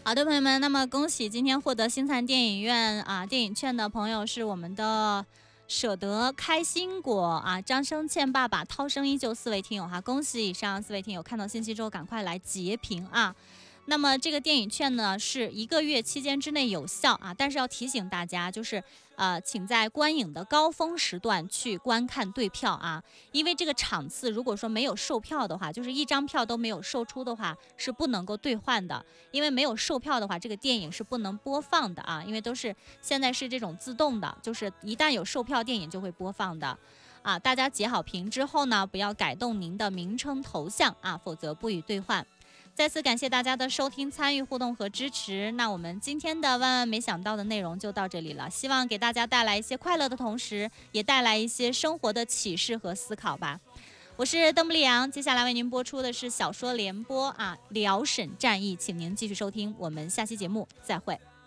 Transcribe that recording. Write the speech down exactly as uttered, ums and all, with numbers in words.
好的，朋友们，那么恭喜今天获得星灿电影院啊电影券的朋友是我们的舍得开心果啊，张生倩爸爸，涛声依旧四位听友哈，恭喜以上四位听友，看到信息之后赶快来截屏啊。那么这个电影券呢是一个月期间之内有效啊，但是要提醒大家，就是呃，请在观影的高峰时段去观看对票啊，因为这个场次如果说没有售票的话，就是一张票都没有售出的话，是不能够兑换的，因为没有售票的话，这个电影是不能播放的啊，因为都是现在是这种自动的，就是一旦有售票，电影就会播放的。啊，大家截好屏之后呢，不要改动您的名称头像啊，否则不予兑换。再次感谢大家的收听、参与、互动和支持。那我们今天的万万没想到的内容就到这里了，希望给大家带来一些快乐的同时，也带来一些生活的启示和思考吧。我是邓布利昂，接下来为您播出的是小说联播啊，辽沈战役，请您继续收听，我们下期节目再会。